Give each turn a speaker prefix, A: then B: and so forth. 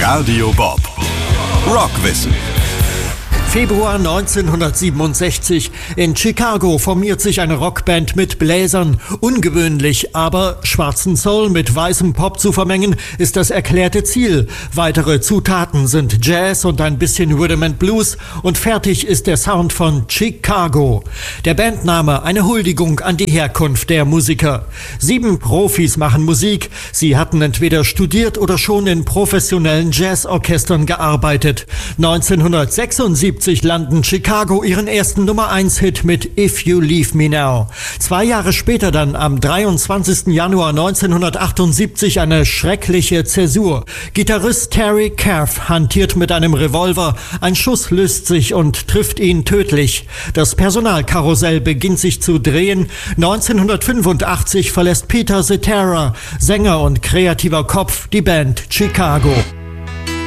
A: Radio Bob. Rockwissen.
B: Februar 1967. In Chicago formiert sich eine Rockband mit Bläsern. Ungewöhnlich, aber schwarzen Soul mit weißem Pop zu vermengen, ist das erklärte Ziel. Weitere Zutaten sind Jazz und ein bisschen Rhythm and Blues und fertig ist der Sound von Chicago. Der Bandname eine Huldigung an die Herkunft der Musiker. 7 Profis machen Musik. Sie hatten entweder studiert oder schon in professionellen Jazzorchestern gearbeitet. 1976 landen Chicago ihren ersten Nummer-1-Hit mit If You Leave Me Now. 2 Jahre später dann, am 23. Januar 1978, eine schreckliche Zäsur. Gitarrist Terry Kath hantiert mit einem Revolver. Ein Schuss löst sich und trifft ihn tödlich. Das Personalkarussell beginnt sich zu drehen. 1985 verlässt Peter Cetera, Sänger und kreativer Kopf, die Band Chicago.